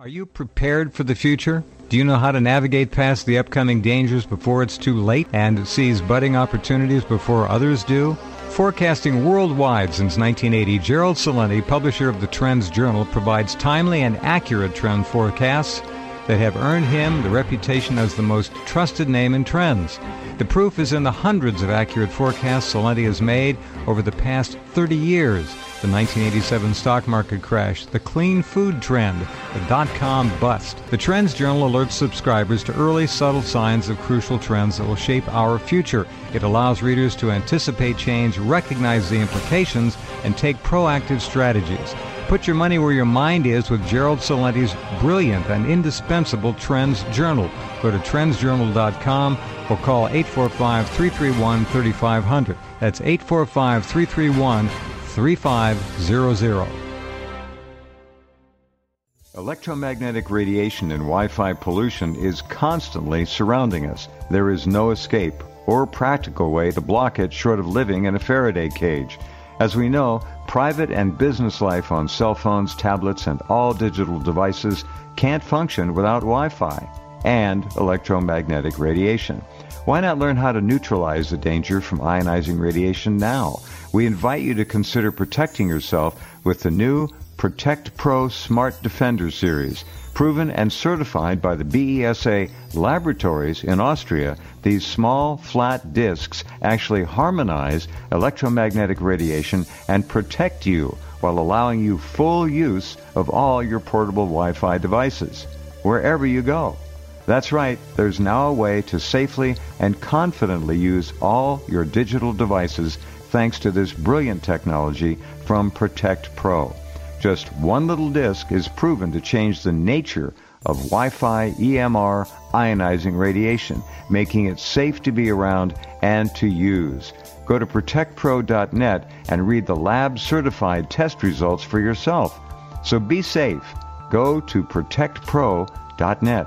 Are you prepared for the future? Do you know how to navigate past the upcoming dangers before it's too late and seize budding opportunities before others do? Forecasting worldwide since 1980, Gerald Celente, publisher of the Trends Journal, provides timely and accurate trend forecasts that have earned him the reputation as the most trusted name in trends. The proof is in the hundreds of accurate forecasts Celente has made over the past 30 years. The 1987 stock market crash, the clean food trend, the dot-com bust. The Trends Journal alerts subscribers to early, subtle signs of crucial trends that will shape our future. It allows readers to anticipate change, recognize the implications, and take proactive strategies. Put your money where your mind is with Gerald Celente's brilliant and indispensable Trends Journal. Go to trendsjournal.com or call 845-331-3500. That's 845-331-3500. Electromagnetic radiation and Wi-Fi pollution is constantly surrounding us. There is no escape or practical way to block it short of living in a Faraday cage. As we know, private and business life on cell phones, tablets, and all digital devices can't function without Wi-Fi and electromagnetic radiation. Why not learn how to neutralize the danger from ionizing radiation now? We invite you to consider protecting yourself with the new Protect Pro Smart Defender series. Proven and certified by the BESA laboratories in Austria, these small, flat discs actually harmonize electromagnetic radiation and protect you while allowing you full use of all your portable Wi-Fi devices, wherever you go. That's right, there's now a way to safely and confidently use all your digital devices thanks to this brilliant technology from Protect Pro. Just one little disc is proven to change the nature of Wi-Fi EMR ionizing radiation, making it safe to be around and to use. Go to protectpro.net and read the lab-certified test results for yourself. So be safe. Go to protectpro.net.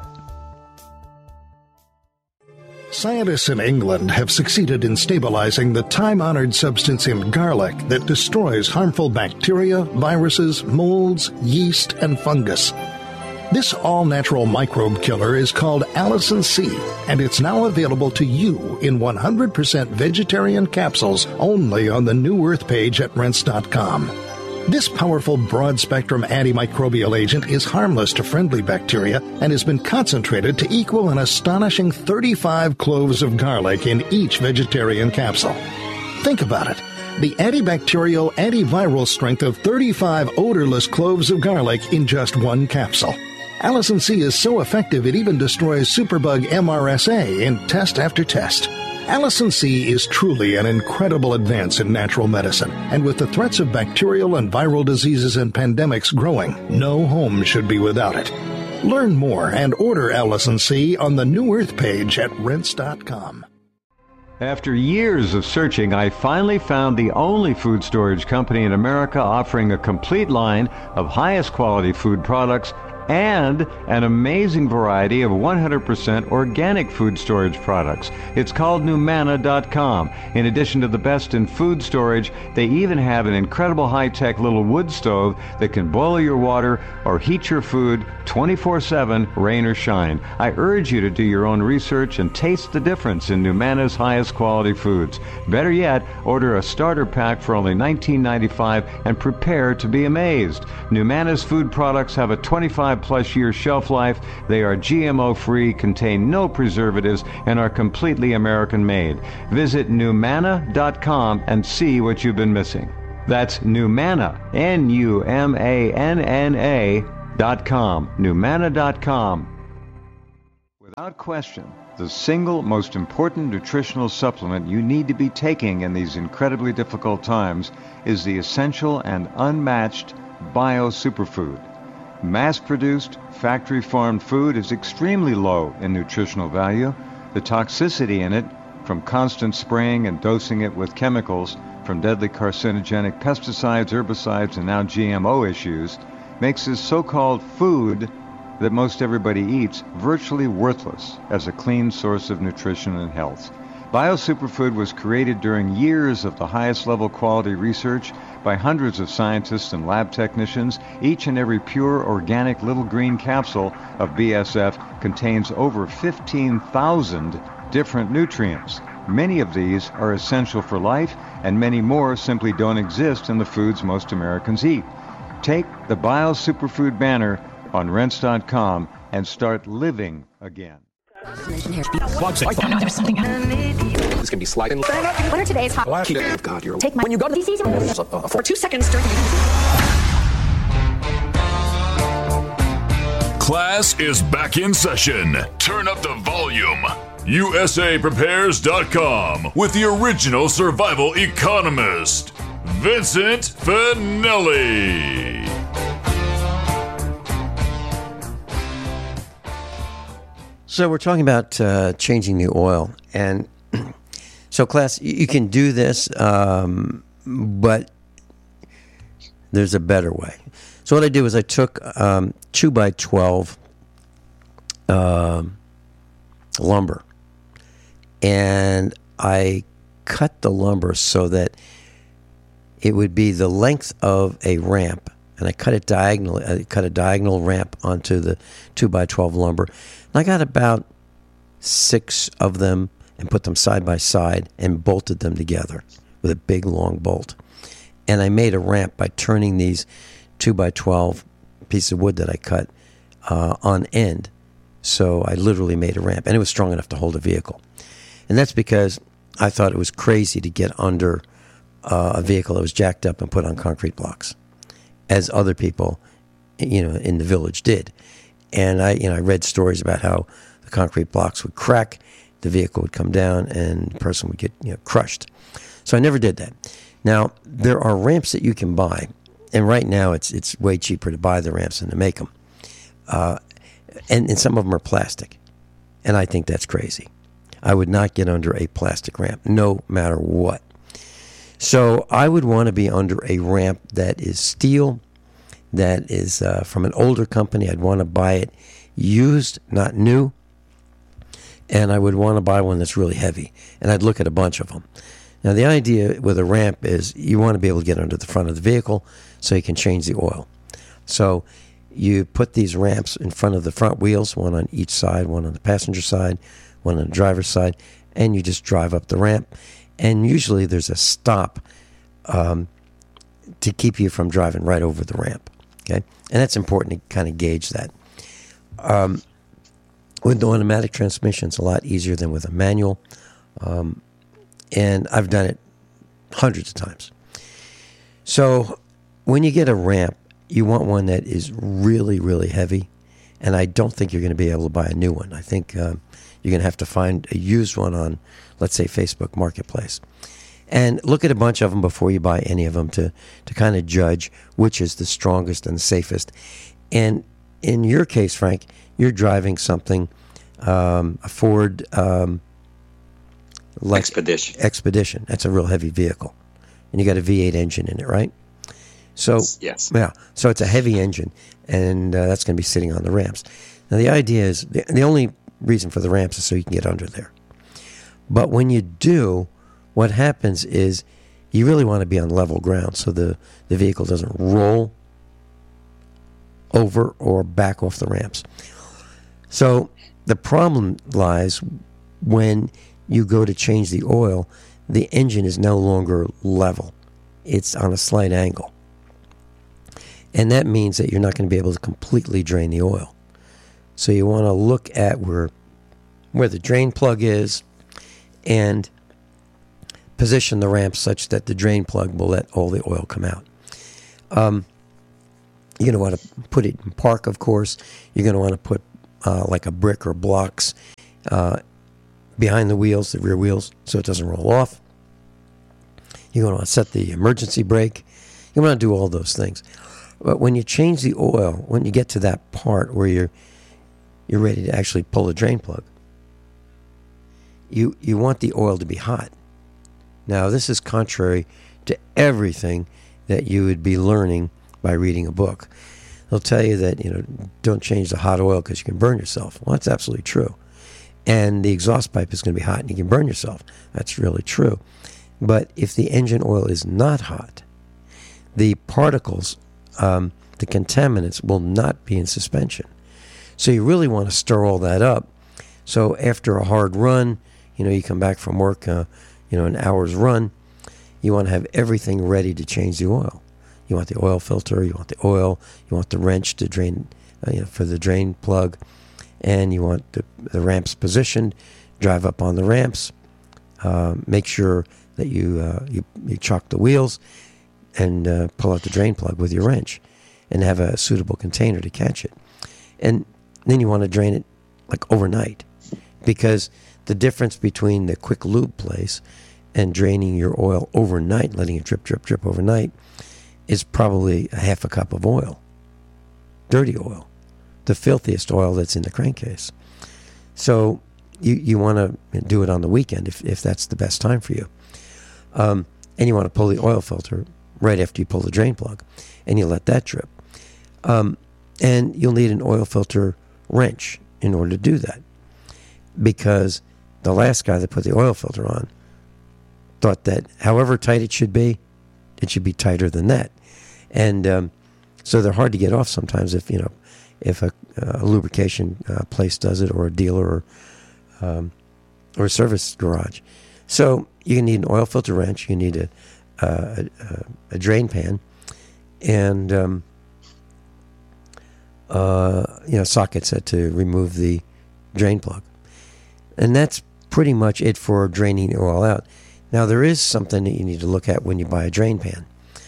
Scientists in England have succeeded in stabilizing the time-honored substance in garlic that destroys harmful bacteria, viruses, molds, yeast, and fungus. This all-natural microbe killer is called Allicin C, and it's now available to you in 100% vegetarian capsules only on the New Earth page at Rense.com. This powerful broad-spectrum antimicrobial agent is harmless to friendly bacteria and has been concentrated to equal an astonishing 35 cloves of garlic in each vegetarian capsule. Think about it. The antibacterial, antiviral strength of 35 odorless cloves of garlic in just one capsule. Allicin C is so effective it even destroys superbug MRSA in test after test. Allicin C is truly an incredible advance in natural medicine, and with the threats of bacterial and viral diseases and pandemics growing, no home should be without it. Learn more and order Allicin C on the New Earth page at Rense.com. After years of searching, I finally found the only food storage company in America offering a complete line of highest quality food products and an amazing variety of 100% organic food storage products. It's called Numanna.com. In addition to the best in food storage, they even have an incredible high-tech little wood stove that can boil your water or heat your food 24/7, rain or shine. I urge you to do your own research and taste the difference in Numanna's highest quality foods. Better yet, order a starter pack for only $19.95 and prepare to be amazed. Numanna's food products have a 25-plus year shelf life. They are GMO-free, contain no preservatives, and are completely American-made. Visit Numanna.com and see what you've been missing. That's Numanna, Numanna.com, Numanna.com. Without question, the single most important nutritional supplement you need to be taking in these incredibly difficult times is the essential and unmatched Bio Superfood. Mass-produced, factory-farmed food is extremely low in nutritional value. The toxicity in it, from constant spraying and dosing it with chemicals, from deadly carcinogenic pesticides, herbicides, and now GMO issues, makes this so-called food that most everybody eats virtually worthless as a clean source of nutrition and health. Bio Superfood was created during years of the highest level quality research by hundreds of scientists and lab technicians, each and every pure organic little green capsule of BSF contains over 15,000 different nutrients. Many of these are essential for life, and many more simply don't exist in the foods most Americans eat. Take the Bio Superfood banner on Rense.com and start living again. There's something. This can be sliding. What are today's hot? God, you're. Take my. When you go to DC for 2 seconds during the. Class is back in session. Turn up the volume. USAPrepares.com with the original survival economist, Vincent Finelli. So we're talking about changing the oil. And so, class, you can do this, but there's a better way. So what I did was I took 2x12 lumber, and I cut the lumber so that it would be the length of a ramp, and I cut it diagonally. I cut a diagonal ramp onto the 2x12 lumber, and I got about 6 of them and put them side by side and bolted them together with a big long bolt. And I made a ramp by turning these 2x12 pieces of wood that I cut on end. So I literally made a ramp, and it was strong enough to hold a vehicle. And that's because I thought it was crazy to get under a vehicle that was jacked up and put on concrete blocks, as other people, in the village did. And I read stories about how the concrete blocks would crack, the vehicle would come down, and the person would get crushed. So I never did that. Now, there are ramps that you can buy, and right now it's way cheaper to buy the ramps than to make them. And some of them are plastic, and I think that's crazy. I would not get under a plastic ramp, no matter what. So I would want to be under a ramp that is steel, that is from an older company. I'd want to buy it used, not new, and I would want to buy one that's really heavy, and I'd look at a bunch of them. Now, the idea with a ramp is you want to be able to get under the front of the vehicle so you can change the oil. So you put these ramps in front of the front wheels, one on each side, one on the passenger side, one on the driver's side, and you just drive up the ramp. And usually there's a stop to keep you from driving right over the ramp. Okay, and that's important to kind of gauge that. With the automatic transmission, it's a lot easier than with a manual. And I've done it hundreds of times. So when you get a ramp, you want one that is really, really heavy. And I don't think you're going to be able to buy a new one. I think you're going to have to find a used one on, let's say, Facebook Marketplace. And look at a bunch of them before you buy any of them to kind of judge which is the strongest and the safest. And in your case, Frank, you're driving something, a Ford Expedition. That's a real heavy vehicle. And you got a V8 engine in it, right? So, yes. Yeah. So it's a heavy engine, and that's going to be sitting on the ramps. Now, the idea is, the only reason for the ramps is so you can get under there. But when you do, what happens is you really want to be on level ground so the vehicle doesn't roll over or back off the ramps. So the problem lies when you go to change the oil, the engine is no longer level. It's on a slight angle. And that means that you're not going to be able to completely drain the oil. So you want to look at where the drain plug is and position the ramp such that the drain plug will let all the oil come out. You're going to want to put it in park, of course. You're going to want to put like a brick or blocks behind the wheels, the rear wheels, so it doesn't roll off. You're going to want to set the emergency brake. You want to do all those things. But when you change the oil, when you get to that part where you're ready to actually pull the drain plug, you want the oil to be hot. Now, this is contrary to everything that you would be learning by reading a book. They'll tell you that, don't change the hot oil because you can burn yourself. Well, that's absolutely true. And the exhaust pipe is going to be hot and you can burn yourself. That's really true. But if the engine oil is not hot, the particles, the contaminants, will not be in suspension. So you really want to stir all that up. So after a hard run, you come back from work, an hour's run, you want to have everything ready to change the oil. You want the oil filter, you want the oil, you want the wrench to drain, for the drain plug, and you want the ramps positioned. Drive up on the ramps, make sure that you chock the wheels, and pull out the drain plug with your wrench, and have a suitable container to catch it. And then you want to drain it like overnight, because the difference between the quick lube place and draining your oil overnight, letting it drip, drip, drip overnight, is probably a half a cup of oil, dirty oil, the filthiest oil that's in the crankcase. So you want to do it on the weekend if that's the best time for you. And you want to pull the oil filter right after you pull the drain plug, and you let that drip. And you'll need an oil filter wrench in order to do that, because the last guy that put the oil filter on thought that however tight it should be tighter than that. And so they're hard to get off sometimes if a lubrication place does it, or a dealer, or a service garage. So you need an oil filter wrench, you need a drain pan, and socket set to remove the drain plug. And that's pretty much it for draining the oil out. Now, there is something that you need to look at when you buy a drain pan.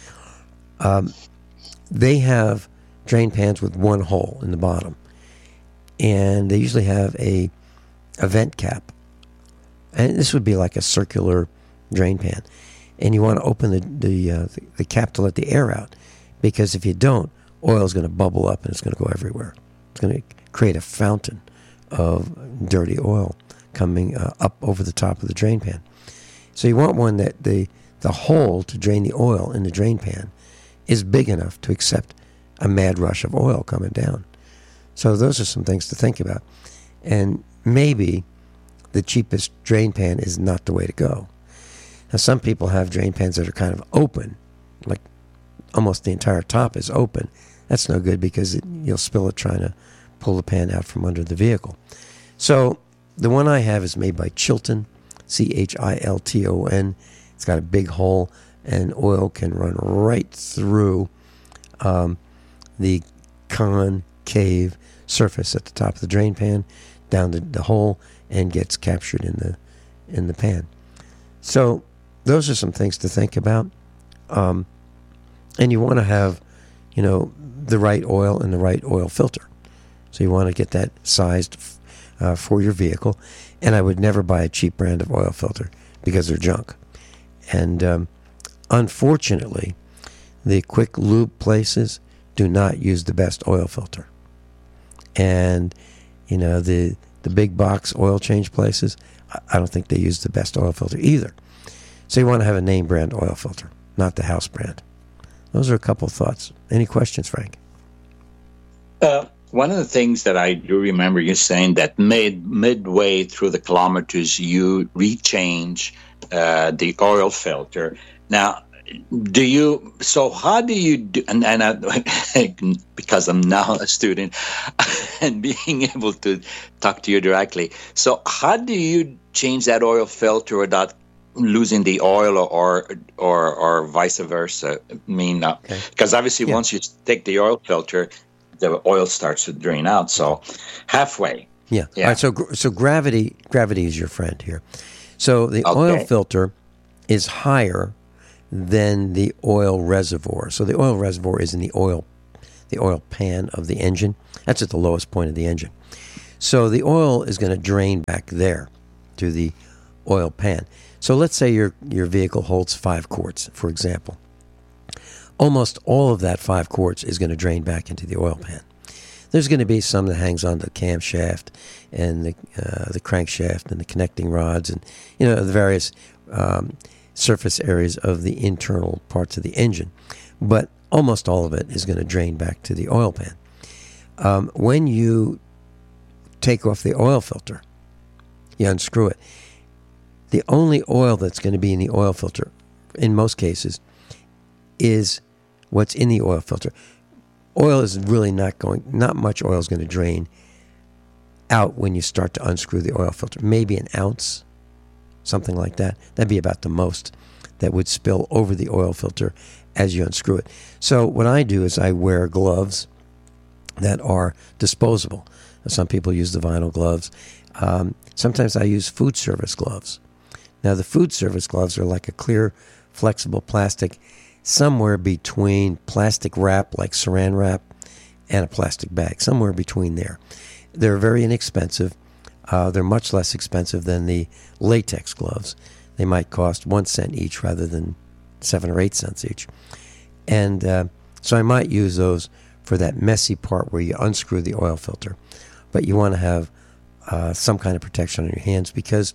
They have drain pans with one hole in the bottom, and they usually have a vent cap. And this would be like a circular drain pan. And you want to open the cap to let the air out, because if you don't, oil is going to bubble up and it's going to go everywhere. It's going to create a fountain of dirty oil coming up over the top of the drain pan. So you want one that the hole to drain the oil in the drain pan is big enough to accept a mad rush of oil coming down. So those are some things to think about. And maybe the cheapest drain pan is not the way to go. Now, some people have drain pans that are kind of open, like almost the entire top is open. That's no good, because you'll spill it trying to pull the pan out from under the vehicle. So the one I have is made by Chilton, Chilton. It's got a big hole, and oil can run right through the concave surface at the top of the drain pan, down the hole, and gets captured in the pan. So those are some things to think about. And you want to have, the right oil and the right oil filter. So you want to get that sized for your vehicle. And I would never buy a cheap brand of oil filter, because they're junk. And unfortunately, the quick lube places do not use the best oil filter. And, the big box oil change places, I don't think they use the best oil filter either. So you want to have a name brand oil filter, not the house brand. Those are a couple of thoughts. Any questions, Frank? One of the things that I do remember you saying, that midway through the kilometers, you rechange the oil filter. Now, how do you do, and because I'm now a student and being able to talk to you directly, so how do you change that oil filter without losing the oil, or vice versa? I mean, because obviously once you take the oil filter, the oil starts to drain out. So halfway. Yeah. All right. So gravity is your friend here. So the oil filter is higher than the oil reservoir. So the oil reservoir is in the oil pan of the engine. That's at the lowest point of the engine. So the oil is going to drain back there to the oil pan. So let's say your vehicle holds 5 quarts, for example. Almost all of that 5 quarts is going to drain back into the oil pan. There's going to be some that hangs on the camshaft and the crankshaft and the connecting rods and the various surface areas of the internal parts of the engine. But almost all of it is going to drain back to the oil pan. When you take off the oil filter, you unscrew it. The only oil that's going to be in the oil filter, in most cases, is what's in the oil filter. Oil is really not much oil is going to drain out when you start to unscrew the oil filter. Maybe an ounce, something like that. That'd be about the most that would spill over the oil filter as you unscrew it. So what I do is I wear gloves that are disposable. Some people use the vinyl gloves. Sometimes I use food service gloves. Now the food service gloves are like a clear, flexible plastic, somewhere between plastic wrap, like saran wrap, and a plastic bag, somewhere between there. They're very inexpensive. They're much less expensive than the latex gloves. They might cost 1 cent each rather than 7 or 8 cents each. And so I might use those for that messy part where you unscrew the oil filter. But you want to have some kind of protection on your hands because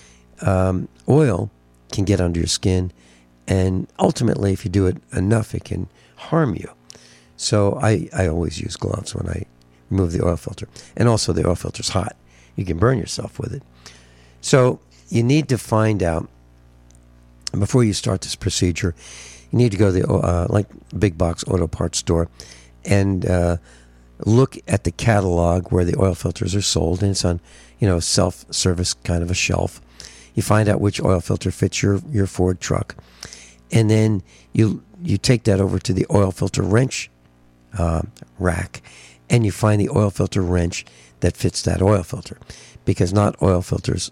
oil can get under your skin, and ultimately, if you do it enough, it can harm you. So I always use gloves when I remove the oil filter. And also, the oil filter's hot. You can burn yourself with it. So you need to find out, before you start this procedure, you need to go to the like big box auto parts store and look at the catalog where the oil filters are sold, and it's on, self-service kind of a shelf. You find out which oil filter fits your Ford truck, and then you take that over to the oil filter wrench rack, and you find the oil filter wrench that fits that oil filter, because not all oil filters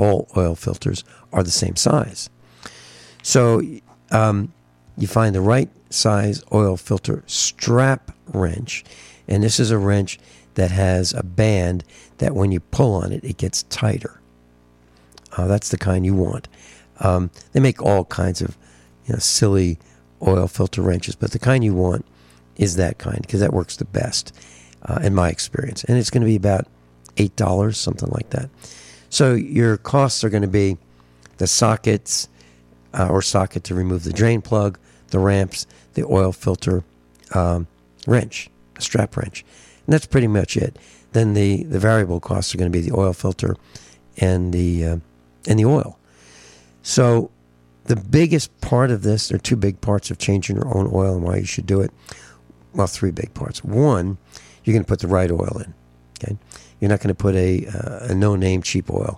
are the same size. So you find the right size oil filter strap wrench, and this is a wrench that has a band that when you pull on it, it gets tighter. That's the kind you want. They make all kinds of silly oil filter wrenches, but the kind you want is that kind, because that works the best in my experience. And it's going to be about $8, something like that. So your costs are going to be the sockets or socket to remove the drain plug, the ramps, the oil filter wrench, a strap wrench. And that's pretty much it. Then the variable costs are going to be the oil filter and the oil. So the biggest part of this, there are two big parts of changing your own oil and why you should do it. Well, three big parts. One, you're going to put the right oil in. Okay, you're not going to put a no-name cheap oil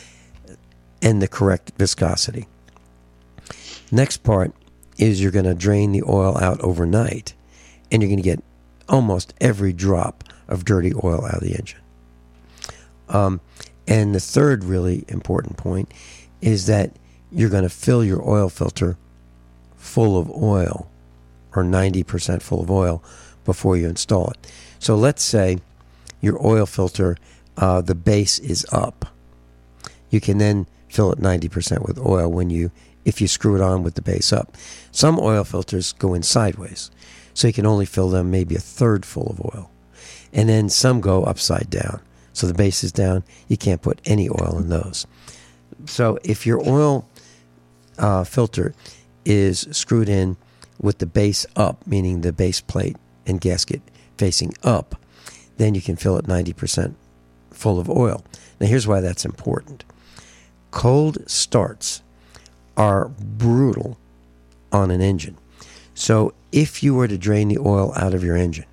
and the correct viscosity. Next part is you're going to drain the oil out overnight, and you're going to get almost every drop of dirty oil out of the engine. And the third really important point is that you're going to fill your oil filter full of oil, or 90% full of oil, before you install it. So let's say your oil filter, the base is up. You can then fill it 90% with oil if you screw it on with the base up. Some oil filters go in sideways, so you can only fill them maybe a third full of oil. And then some go upside down. So the base is down, you can't put any oil in those. So if your oil filter is screwed in with the base up, meaning the base plate and gasket facing up, then you can fill it 90% full of oil. Now here's why that's important. Cold starts are brutal on an engine. So if you were to drain the oil out of your engine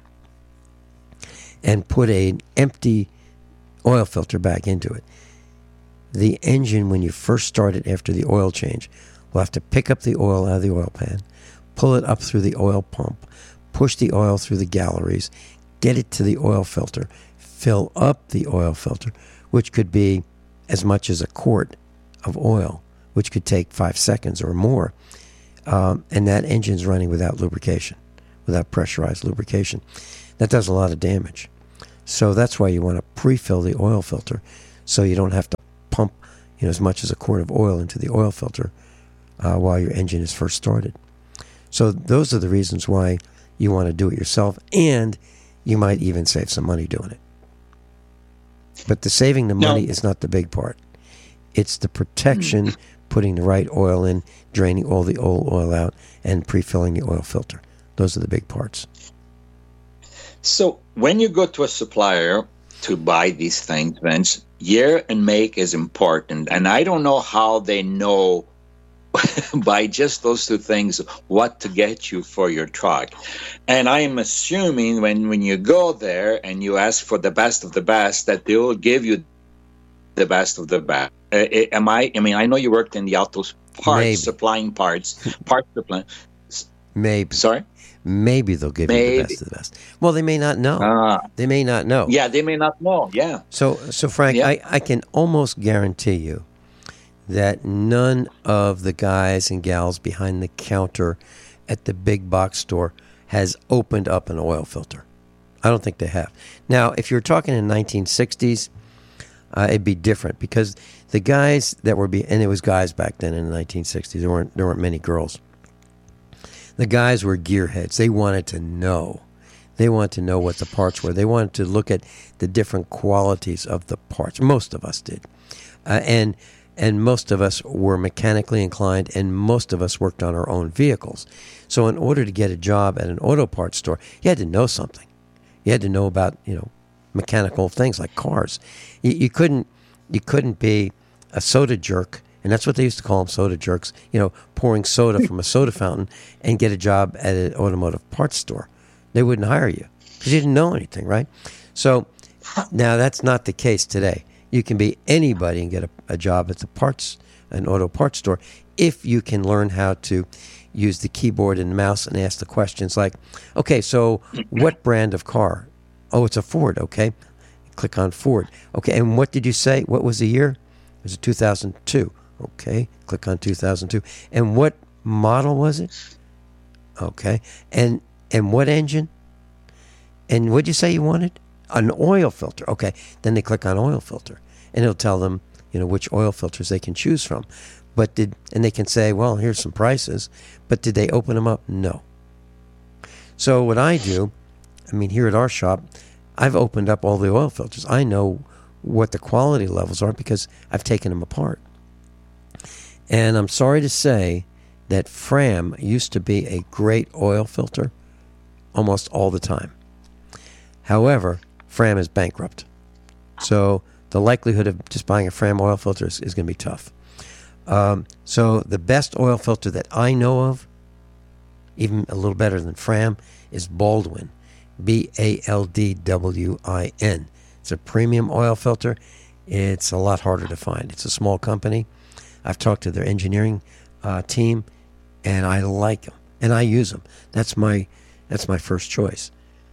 and put an empty oil filter back into it, the engine, when you first start it after the oil change, will have to pick up the oil out of the oil pan, pull it up through the oil pump, push the oil through the galleries, get it to the oil filter, fill up the oil filter, which could be as much as a quart of oil, which could take 5 seconds or more. And that engine's running without lubrication, without pressurized lubrication. That does a lot of damage. So that's why you want to pre-fill the oil filter, so you don't have to pump as much as a quart of oil into the oil filter while your engine is first started. So those are the reasons why you want to do it yourself, and you might even save some money doing it. But the saving the money is not the big part. It's the protection, putting the right oil in, draining all the old oil out, and pre-filling the oil filter. Those are the big parts. So when you go to a supplier to buy these things, Vince, year and make is important. And I don't know how they know by just those two things what to get you for your truck. And I am assuming when you go there and you ask for the best of the best, that they will give you the best of the best. I mean, I know you worked in the auto parts, Maybe. supplying parts supplying. Maybe. Sorry? Maybe they'll give you the best of the best. Well, they may not know. They may not know. Yeah, they may not know. Yeah. So Frank, Yeah. I can almost guarantee you that none of the guys and gals behind the counter at the big box store has opened up an oil filter. I don't think they have. Now, if you're talking in 1960s, it'd be different, because the guys that were and it was guys back then in the 1960s. There weren't many girls. The guys were gearheads. They wanted to know. They wanted to know what the parts were. They wanted to look at the different qualities of the parts. Most of us did, and most of us were mechanically inclined, and most of us worked on our own vehicles. So in order to get a job at an auto parts store, you had to know something. You had to know about, mechanical things like cars. You couldn't be a soda jerk, and that's what they used to call them, soda jerks, pouring soda from a soda fountain, and get a job at an automotive parts store. They wouldn't hire you because you didn't know anything, right? So now that's not the case today. You can be anybody and get a job at an auto parts store, if you can learn how to use the keyboard and mouse and ask the questions like, okay, so what brand of car? Oh, it's a Ford. Okay. Click on Ford. Okay. And what did you say? What was the year? It was a 2002. Okay. Click on 2002. And what model was it? Okay. And what engine? And what did you say you wanted? An oil filter. Okay. Then they click on oil filter, and it'll tell them, which oil filters they can choose from. And they can say, well, here's some prices, but did they open them up? No. So what I do, here at our shop, I've opened up all the oil filters. I know what the quality levels are because I've taken them apart. And I'm sorry to say that Fram used to be a great oil filter almost all the time. However, Fram is bankrupt. So the likelihood of just buying a Fram oil filter is going to be tough. So the best oil filter that I know of, even a little better than Fram, is Baldwin. Baldwin. It's a premium oil filter. It's a lot harder to find. It's a small company. I've talked to their engineering team, and I like them, and I use them. That's my first choice.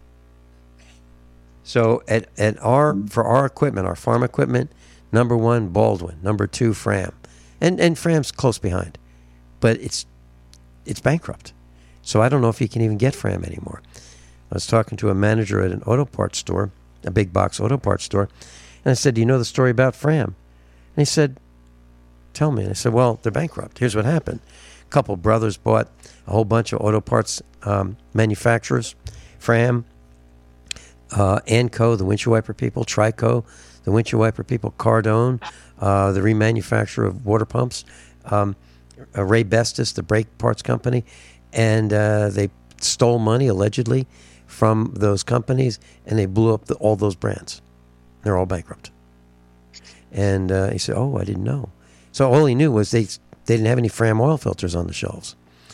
So for our equipment, our farm equipment, number 1, Baldwin. Number 2, Fram. And Fram's close behind. But it's bankrupt. So I don't know if you can even get Fram anymore. I was talking to a manager at an auto parts store, a big box auto parts store, and I said, do you know the story about Fram? And he said, tell me. And I said, well, they're bankrupt. Here's what happened. A couple brothers bought a whole bunch of auto parts manufacturers, Fram, Anco, the windshield wiper people, Trico, the windshield wiper people, Cardone, the remanufacturer of water pumps, Ray Bestis, the brake parts company, and they stole money, allegedly, from those companies, and they blew up all those brands. They're all bankrupt. And he said, oh, I didn't know. So all he knew was they didn't have any Fram oil filters on the shelves.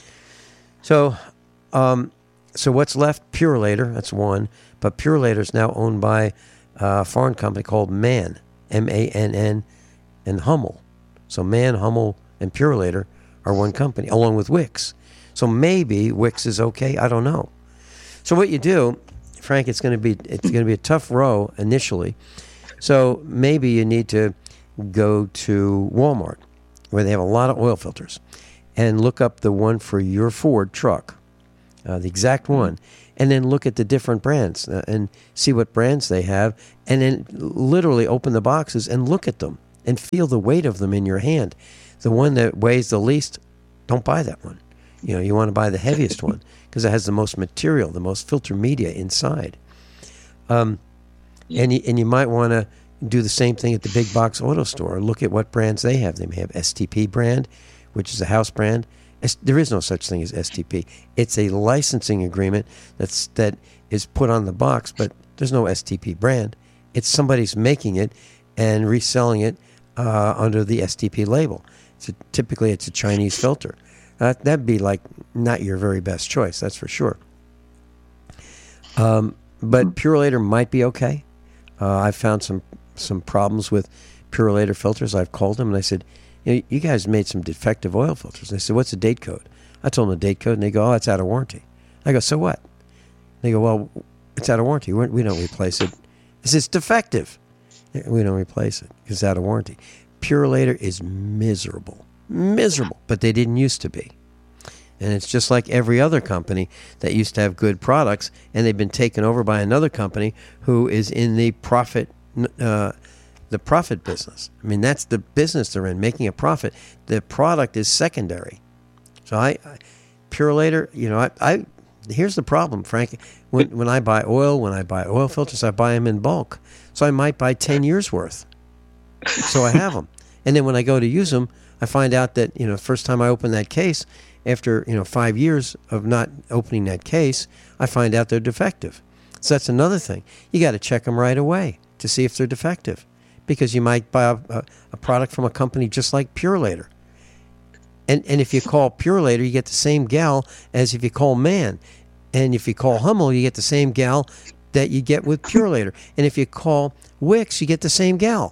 So what's left? Purolator, that's one. But Purolator is now owned by a foreign company called MANN, M-A-N-N, and Hummel. So MANN, Hummel, and Purolator are one company, along with Wix. So maybe Wix is okay. I don't know. So what you do, Frank, it's going to be a tough row initially. So maybe you need to go to Walmart, where they have a lot of oil filters, and look up the one for your Ford truck, the exact one, and then look at the different brands and see what brands they have, and then literally open the boxes and look at them and feel the weight of them in your hand. The one that weighs the least, don't buy that one. You want to buy the heaviest one because it has the most material, the most filter media inside. And you might want to do the same thing at the big box auto store. Look at what brands they have. They may have STP brand, which is a house brand. There is no such thing as STP. It's a licensing agreement that is put on the box, but there's no STP brand. It's somebody's making it and reselling it under the STP label. Typically, it's a Chinese filter. That'd be like not your very best choice, that's for sure. But Purolator might be okay. I've found some problems with Purolator filters. I've called them and I said, you guys made some defective oil filters. They said, what's the date code? I told them the date code, and they go, it's out of warranty. I go, so what? They go, well, it's out of warranty. We don't replace it. I said, it's defective. We don't replace it because it's out of warranty. Purolator is miserable, but they didn't used to be. And it's just like every other company that used to have good products, and they've been taken over by another company who is in the profit business. I mean, that's the business they're in, making a profit. The product is secondary. So Purolator, here's the problem, Frank. When I buy oil filters, I buy them in bulk. So I might buy 10 years worth. So I have them. And then when I go to use them, I find out that, the first time I open that case, after 5 years of not opening that case, I find out they're defective. So that's another thing. You got to check them right away to see if they're defective, because you might buy a product from a company just like Purolator. And if you call Purolator, you get the same gal as if you call Mann. And if you call Hummel, you get the same gal that you get with Purolator. And if you call Wix, you get the same gal.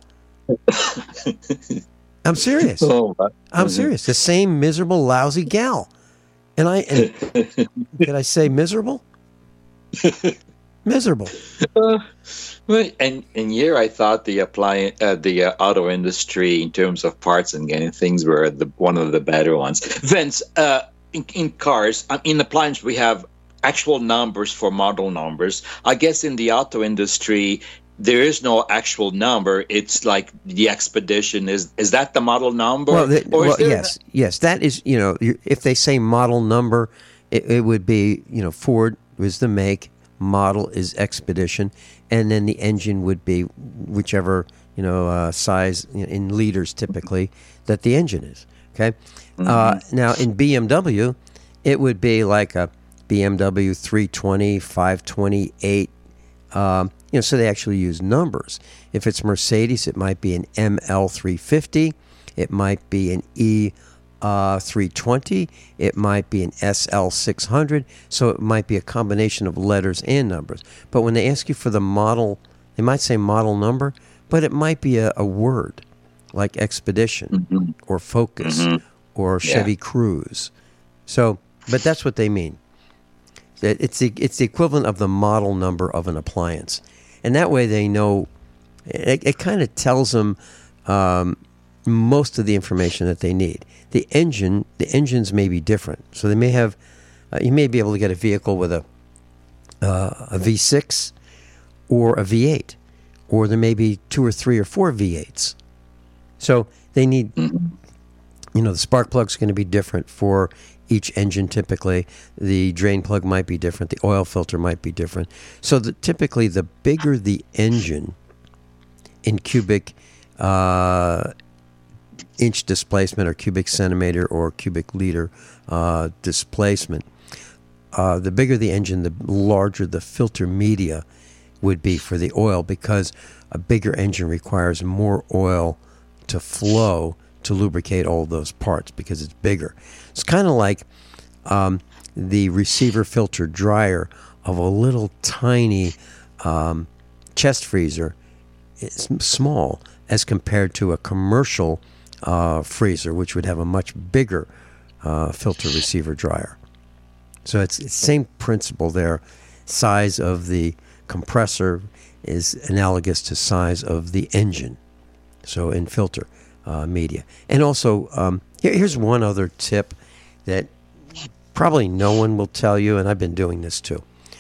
I'm serious. I'm serious. The same miserable, lousy gal. And did I say miserable? Miserable. And here I thought the auto industry in terms of parts and getting things were one of the better ones. Vince, in cars, in appliance, we have actual numbers for model numbers. I guess in the auto industry, there is no actual number. It's like the Expedition. Is that the model number? Yes. That is, if they say model number, it would be, Ford was the make, model is Expedition, and then the engine would be whichever, size in liters typically that the engine is. Okay. Mm-hmm. Now in BMW, it would be like a BMW 320, 528. So they actually use numbers. If it's Mercedes, it might be an ML350. It might be an E320. It might be an SL600. So it might be a combination of letters and numbers. But when they ask you for the model, they might say model number, but it might be a word like Expedition or Focus or Chevy Cruze. So, but that's what they mean. It's the equivalent of the model number of an appliance. And that way they know, it kind of tells them most of the information that they need. The engines may be different. So they may have, you may be able to get a vehicle with a V6 or a V8, or there may be 2 or 3 or 4 V8s. So they need, the spark plug's going to be different for each engine typically. The drain plug might be different. The oil filter might be different. So typically the bigger the engine in cubic inch displacement or cubic centimeter or cubic liter displacement, the bigger the engine, the larger the filter media would be for the oil, because a bigger engine requires more oil to flow to lubricate all of those parts because it's bigger. It's kind of like the receiver filter dryer of a little tiny chest freezer. It's small as compared to a commercial freezer, which would have a much bigger filter receiver dryer. So it's the same principle there. Size of the compressor is analogous to size of the engine. So in filter media. And also, here's one other tip that probably no one will tell you, and I've been doing this too.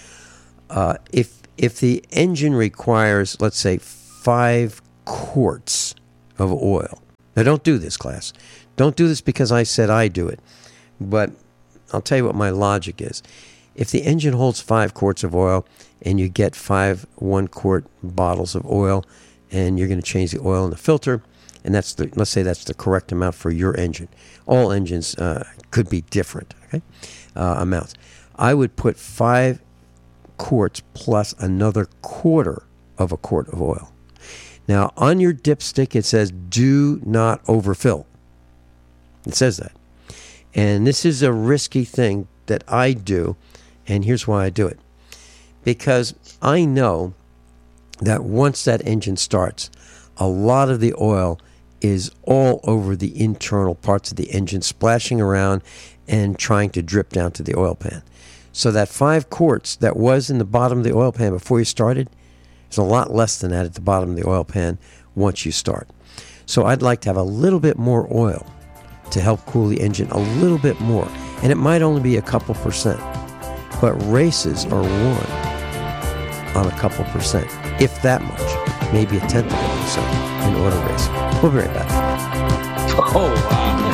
If the engine requires, let's say, 5 quarts of oil. Now, don't do this, class. Don't do this because I said I do it. But I'll tell you what my logic is. If the engine holds 5 quarts of oil and you get 5 1-quart bottles of oil, and you're going to change the oil in the filter, and let's say that's the correct amount for your engine. All engines could be different, okay, amounts. I would put 5 quarts plus another quarter of a quart of oil. Now, on your dipstick, it says, do not overfill. It says that. And this is a risky thing that I do, and here's why I do it. Because I know that once that engine starts, a lot of the oil is all over the internal parts of the engine, splashing around and trying to drip down to the oil pan. So that 5 quarts that was in the bottom of the oil pan before you started, is a lot less than that at the bottom of the oil pan once you start. So I'd like to have a little bit more oil to help cool the engine a little bit more. And it might only be a couple percent. But races are won on a couple percent, if that much, maybe a tenth of a percent in auto racing. We'll be right back. Oh, wow.